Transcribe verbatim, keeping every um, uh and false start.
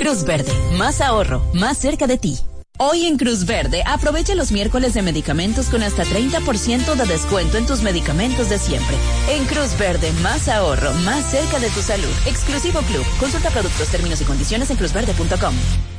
Cruz Verde, más ahorro, más cerca de ti. Hoy en Cruz Verde, aprovecha los miércoles de medicamentos con hasta treinta por ciento de descuento en tus medicamentos de siempre. En Cruz Verde, más ahorro, más cerca de tu salud. Exclusivo Club. Consulta productos, términos y condiciones en cruz verde punto com.